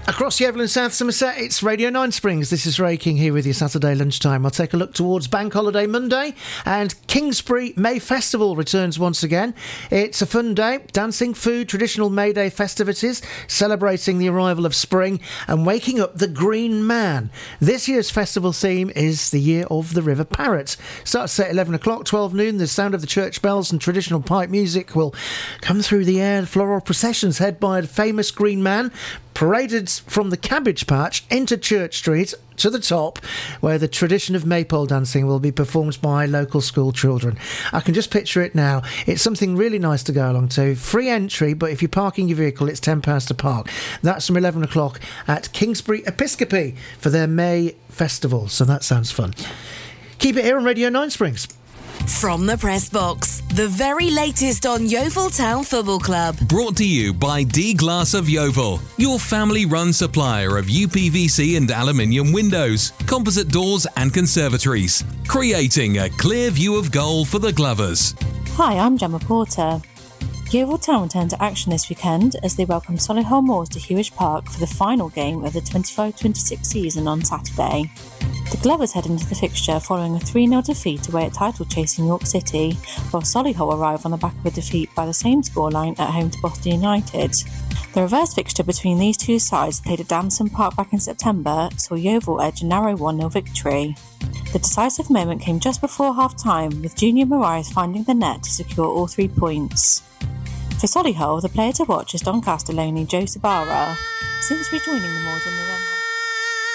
Across Yeovil and South Somerset, it's Radio 9 Springs. This is Ray King here with you Saturday lunchtime. I'll take a look towards Bank Holiday Monday, and Kingsbury May Festival returns once again. It's a fun day, dancing, food, traditional May Day festivities, celebrating the arrival of spring and waking up the Green Man. This year's festival theme is the Year of the River Parrot. Starts at 11 o'clock, 12 noon. The sound of the church bells and traditional pipe music will come through the air. Floral processions head by a famous Green Man, paraded from the Cabbage Patch into Church Street to the top, where the tradition of maypole dancing will be performed by local school children. I can just picture it now. It's something really nice to go along to. Free entry, but if you're parking your vehicle, it's £10 to park. That's from 11 o'clock at Kingsbury Episcopi for their May Festival, so that sounds fun. Keep it here on Radio 9 Springs. From the Press Box, the very latest on Yeovil Town Football Club. Brought to you by D-Glass of Yeovil, your family-run supplier of UPVC and aluminium windows, composite doors and conservatories, creating a clear view of goal for the Glovers. Hi, I'm Gemma Porter. Yeovil Town return to action this weekend as they welcome Solihull Moors to Hewish Park for the final game of the 25-26 season on Saturday. The Glovers head into the fixture following a 3-0 defeat away at title-chasing York City, while Solihull arrive on the back of a defeat by the same scoreline at home to Boston United. The reverse fixture between these two sides, played at Damson Park back in September, saw Yeovil edge a narrow 1-0 victory. The decisive moment came just before half-time, with Junior Moraes finding the net to secure all 3 points. For Solihull, the player to watch is Doncaster loanee Joe Sabara. Since rejoining the Moors in November...